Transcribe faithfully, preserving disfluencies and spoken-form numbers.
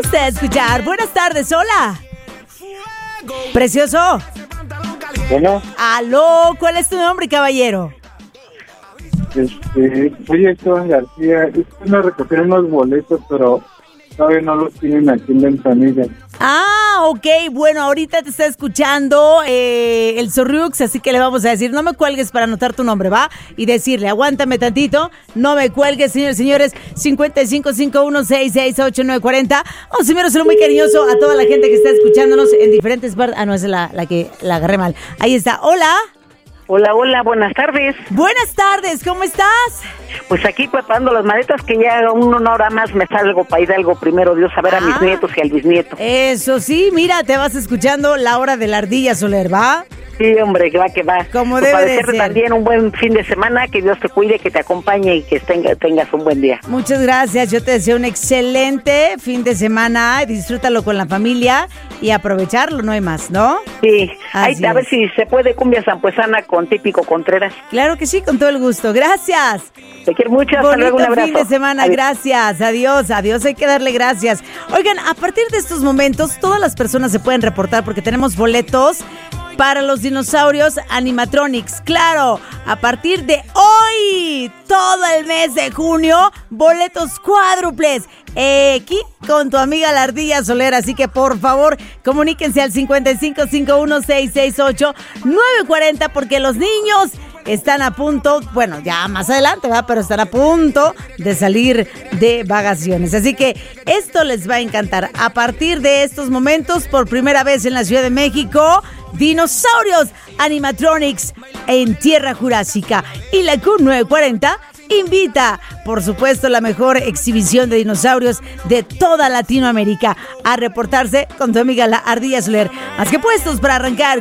gusta escuchar. Buenas tardes, hola. Precioso. Bueno. Aló, ¿cuál es tu nombre, caballero? Este, soy Esteban García. Es que me recogieron unos boletos, pero todavía no los tienen aquí en Ventanilla. Ah, ok, bueno, ahorita te está escuchando eh, el Sorriux, así que le vamos a decir, no me cuelgues para anotar tu nombre, ¿va? Y decirle, aguántame tantito, no me cuelgues, señores, señores, cincuenta y cinco cincuenta y uno sesenta y seis ochenta y nueve cuarenta. Un saludo muy cariñoso a toda la gente que está escuchándonos en diferentes partes. Ah, no, esa es la, la que la agarré mal. Ahí está, hola. Hola, hola, buenas tardes. Buenas tardes, ¿cómo estás? Pues aquí preparando las maletas, que ya una hora más me salgo para ir algo, primero Dios, a ver ah, a mis nietos y al bisnieto. Eso sí, mira, te vas escuchando la hora de la ardilla, Soler, ¿va? Sí, hombre, que va, que va. Como pues debe para de decirte ser. También un buen fin de semana, que Dios te cuide, que te acompañe y que tenga, tengas un buen día. Muchas gracias, yo te deseo un excelente fin de semana, disfrútalo con la familia y aprovecharlo, no hay más, ¿no? Sí, ahí, a es. ver si se puede cumbia zampuesana con Típico Contreras. Claro que sí, con todo el gusto, gracias. Te quiero mucho, hasta Bonito luego, un abrazo. fin de semana, adiós. Gracias, adiós, adiós, hay que darle gracias. Oigan, a partir de estos momentos, todas las personas se pueden reportar porque tenemos boletos para los dinosaurios animatronics. Claro, a partir de hoy, todo el mes de junio, boletos cuádruples. Eh, aquí con tu amiga la Ardilla Soler, así que por favor comuníquense al cincuenta y cinco cincuenta y uno sesenta y seis ochenta y nueve cuarenta porque los niños están a punto, bueno, ya más adelante, ¿verdad? Pero están a punto de salir de vacaciones. Así que esto les va a encantar. A partir de estos momentos, por primera vez en la Ciudad de México, dinosaurios animatronics en Tierra Jurásica. Y la Q nueve cuarenta invita, por supuesto, la mejor exhibición de dinosaurios de toda Latinoamérica a reportarse con tu amiga la Ardilla Soler. Más que puestos para arrancar